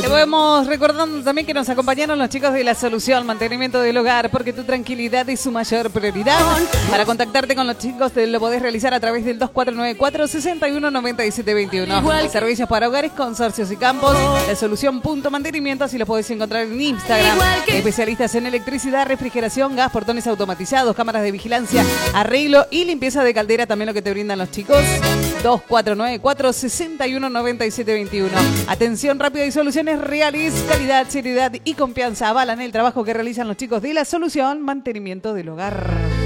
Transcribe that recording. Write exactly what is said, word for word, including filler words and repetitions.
vamos recordando también que nos acompañaron los chicos de La Solución, mantenimiento del hogar, porque tu tranquilidad es su mayor prioridad. Para contactarte con los chicos te lo podés realizar a través del dos cuatro nueve cuatro, seis uno nueve siete dos uno. Servicios para hogares, consorcios y campos. La Solución punto mantenimiento, así los podés encontrar en Instagram. Especialistas en electricidad, refrigeración, gas, portones automatizados, cámaras de vigilancia, arreglo y limpieza de caldera, también lo que te brindan los chicos. dos cuatro nueve cuatro, seis uno nueve siete dos uno. Atención rápida y soluciones reales, calidad, seriedad y confianza avalan el trabajo que realizan los chicos de La Solución, mantenimiento del hogar.